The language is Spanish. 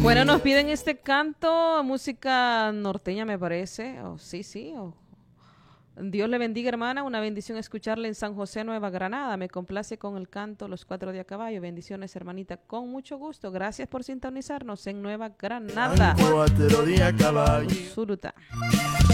Bueno, nos piden este canto, música norteña me parece. Oh, sí, sí. Oh. Dios le bendiga, hermana. Una bendición escucharle en San José, Nueva Granada. Me complace con el canto Los Cuatro de a Caballo. Bendiciones, hermanita. Con mucho gusto. Gracias por sintonizarnos en Nueva Granada. Cuatro de a caballo. Suruta.